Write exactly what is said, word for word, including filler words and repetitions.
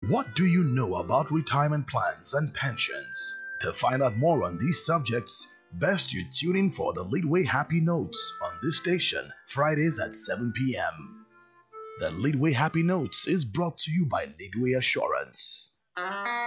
What do you know about retirement plans and pensions? To find out more on these subjects, best you tune in for the Leadway Happy Notes on this station, Fridays at seven p m The Leadway Happy Notes is brought to you by Leadway Assurance.